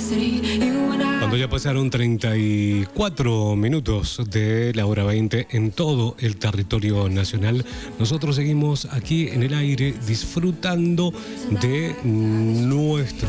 Cuando ya pasaron 34 minutos de la hora 20 en todo el territorio nacional, nosotros seguimos aquí en el aire disfrutando de nuestro